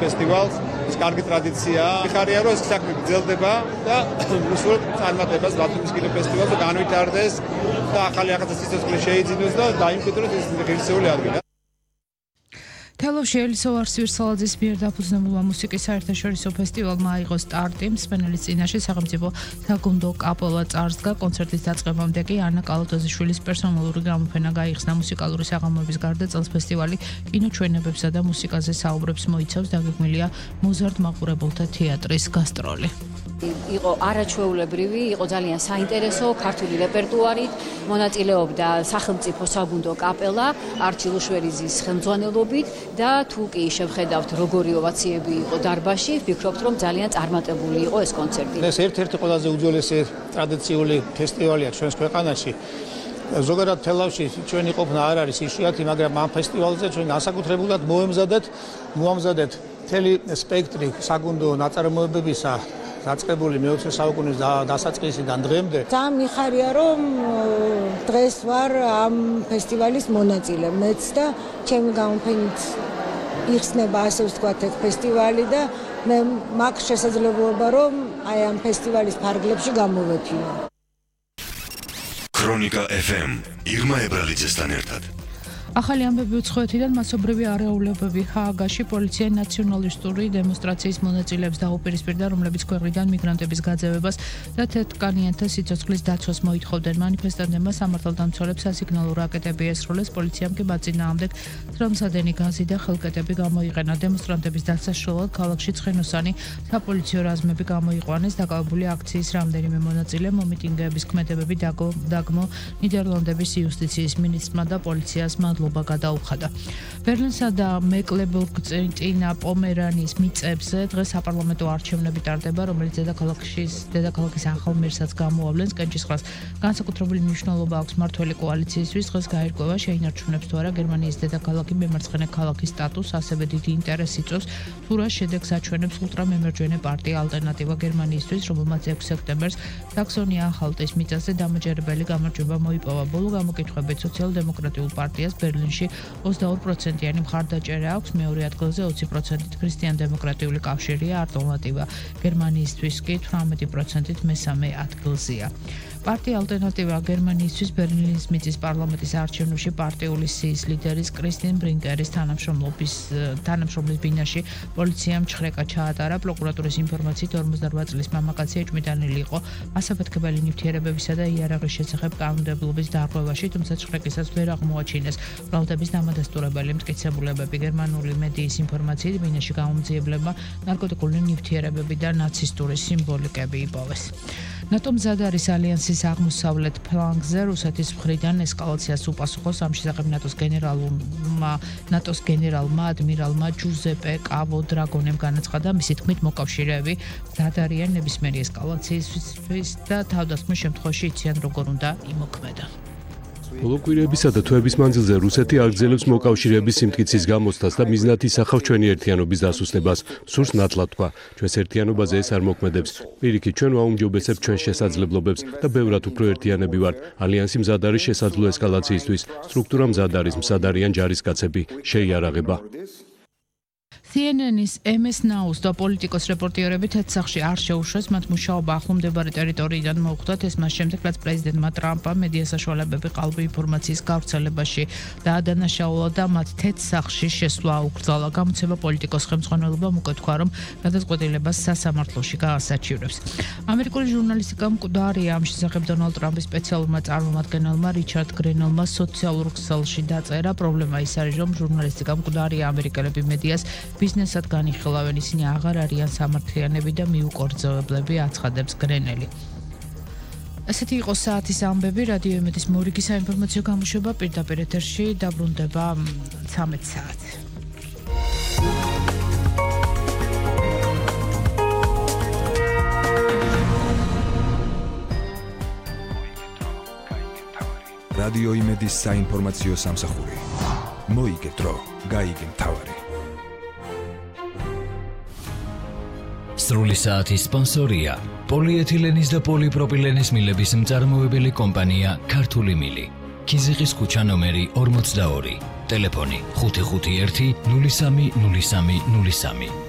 ფესტივალს, ეს კარგი ტრადიციაა. მიხარია რომ ეს საქმე გრძელდება და უსურვებთ წარმატებას ბათუმის კინოფესტივალზე განვითარდეს და ახალი სიცოცხლე შეიძინოს და დაიმკვიდროს ეს ღირსეული ადგილი. თელავში ელისო ვარსვირსალაძის მიერ დაფუძნებულმა მუსიკის საერთაშორისო ფესტივალმა აიღო სტარტი. მსმენელის წინაშე სახელმწიფო საგუნდო კაპელა წარსდგა. კონცერტის დაწყებამდე კი ანა კალოთოზიშვილის პერსონალური გამოფენა გაიხსნა. მუსიკალური საღამოების გარდა წელს ფესტივალი კინოჩვენებებსა და მუსიკაზე საუბრებს მოიცავს. დაგეგმილია მოზარდ მაყურებელთა თეატრის გასტროლი. იყო არაჩვეულებრივი, იყო ძალიან საინტერესო ქართული რეპერტუარით, მონაწილეობდა სახელმწიფო საგუნდო კაპელა არჩილუშვერიძის ხელმძღვანელობით და თუ კი შევხედავთ როგორი ოვაციები იყო დარბაზში, ვფიქრობთ რომ ძალიან წარმატებული იყო ეს კონცერტი. ეს ერთ-ერთი ყველაზე უძველესი ტრადიციული ფესტივალია ჩვენს ქვეყანაში. ზოგადად თელავში ჩვენი ყოფნა არ არის იშვიათი, მაგრამ ამ ფესტივალზე ჩვენ განსაკუთრებულად მოამზადეთ მთელი სპექტრი საგუნდო ნაწარმოებებისა დაწყებული მე-20 საუკუნის დასაწყისიდან დღემდე. ძალიან მიხარია რომ დღეს ვარ ამ ფესტივალის მონაწილე. მეც და ჩემი გამოფენით იხსნება ასე ვთქვათ ეს ფესტივალი და მე მაქვს შესაძლებლობა რომ აი ამ ფესტივალის ფარგლებში გამოვეფინო. ქრონიკა FM ირმა ებრალიძესთან ერთად. ახალი ამბები უცხოეთიდან მასობრივი არეულებები ჰააგაში პოლიცია ნაციონალისტური დემონსტრაციის მონაწილეებს დაუპირისპირდა, რომლებიც ქვეყნიდან მიგრანტების გაძევებას და თეთრკანიანთა სიცოცხლის დაცვას მოითხოვდნენ. მანიფესტანტებმა სამართალდამცველებს სასიგნალო რაკეტები ესროლეს, პოლიციამ კი მაწინააღმდეგ თრამსადენი გაზი და ხელკეტები გამოიყენა. დემონსტრანტების დასაშლელად ქალაქში ცხენოსანი საპოლიციო რაზმები გამოიყვანეს. დაკავებული აქციის რამდენიმე მონაწილე მომიტინგეების ქმედებები დაგმო ნიდერლანდების იუსტიციის მინისტრმა და პოლიციას გადაუხადა. ბერლინსა და მეკლენბურგ-წინა პომერანიის მიწებზე დღეს საპარლამენტო არჩევნები ტარდება, რომელიც დედაქალაქის ახალ მერსაც გამოავლენს. კენჭისყრას განსაკუთრებული მნიშვნელობა აქვს მმართველი კოალიციისთვის. დღეს გაირკვევა შეინარჩუნებს თუ არა გერმანიის დედაქალაქი მემარცხენე ქალაქის სტატუსს, ასევე დიდი ინტერესი იწვევს თუ რა შედეგს აჩვენებს ულტრამემარჯვენე პარტია ალტერნატივა გერმანიისთვის, რომელმაც 6 სექტემბერს საქსონია-ანჰალტის მიწაზე დამაჯერებელი გამარჯვება მოიპოვა. ბოლო გამოკითხვებით სოციალ-დემოკრატიულ პარტიას ბერლინში 22%-იანი მხარდაჭერა აქვს, მეორე ადგილზე 20%-ით ქრისტიან-დემოკრატიული კავშირია, ალტერნატივა გერმანიისთვის კი 18%-ით მესამე ადგილზეა. პარტია ალტერნატივა გერმანიისთვის ბერლინის მიწის პარლამენტის არჩევნებში პარტიული სიის ლიდერის კრისტინ ბრინკერის თანამშრომლის ბინაში პოლიციამ ჩხრეკა ჩაატარა. პროკურატურის ინფორმაციით 48 წლის მამაკაცი ეჭვმიტანილი იყო ასაფეთქებელი ნივთიერებებისა და იარაღის შესახებ კანონმდებლობის დარღვევაში, თუმცა ჩხრეკისას ვერ აღმოაჩინეს ბრალდების დამადასტურებელი მტკიცებულებები. გერმანული მედიის ინფორმაციით ბინაში გამომძიებლებმა ნარკოტიკული ნივთიერებები და ნაცისტური სიმბოლიკები იპოვეს. ნატო მზად არის ალიანსის აღმოსავლეთ ფლანგზე რუსეთის მხრიდან ესკალაციას უპასუხოს. ამ შესახებ ნატოს გენერალმა ადმირალმა ჯუზეპე კავო დრაგონემ განაცხადა, მისი თქმით მოკავშირეები მზად არიან ნებისმიერი ესკალაციისთვის და თავდასხმის შემთხვევაში იციან როგორ უნდა იმოქმედონ. ბოლო კვირებისა და თვეების მანძილზე რუსეთი აგრძელებს მოკავშირეების სიმტკიცის გამოცდას და მიზნად ისახავს ჩვენი ერთიანობის დასუსტებას. სურს ნათლად თქვა, ჩვენს ერთიანობაზე ეს არ მოქმედებს. პირიქით, ჩვენ ვაუმჯობესებთ ჩვენს შესაძლებლობებს და ბევრად უფრო ერთიანები ვართ. ალიანსი მზად არის შესაძლო ესკალაციისთვის. სტრუქტურა მზად არის, მზად არიან ჯარისკაცები. შეიარაღება. CNN-ის MS Now-ს და პოლიტიკოს რეპორტიორები თეთრსახში არ შეუშვეს, მათ მუშაობა ახლომდებარე ტერიტორიიდან მოუხდათ. ეს მას შემდეგ, რაც პრეზიდენტმა ტრამპმა მედია საშუალებები ყალბი ინფორმაციის გავრცელებაში და ადანაშაულა და მათ თეთრსახში შესვლა აუკრძალა. გამოცემა პოლიტიკოს ხელმძღვანელობამ უკვე თქვა, რომ გადაწყვეტილებას სასამართლოში გაასაჩივრებს. ამერიკული ჟურნალისტიკა მკვდარია. ამ შესახებ დონალდ ტრამპის სპეციალურმა წარმომადგენელმა რიჩარდ გრენელმა სოციალურ ქსელში დაწერა. პრობლემა ის არის, რომ ჟურნალისტიკა მკვდარია. ამერიკელები მედიას ბიზნესად განიხილავენ, ისინი აღარ არიან სამართლიანები და მიუკორძებლები, აცხადებს გრენელი. ესეთი იყო საათის ამბები. რადიო იმედის მორიგი საინფორმაციო გამოშვება პირდაპირ ეთერში დაბრუნდება 13 საათი. რადიო იმედის საინფორმაციო სამსახური. მოიგეთ დრო, გაიგე მთავარი. სრული საათის სპონსორია პოლიეთილენის და პოლიპროპილენის მილების მწარმოებელი კომპანია ქართული მილი. ქიზიყის ქუჩა ნომერი 42. ტელეფონი 551 030303.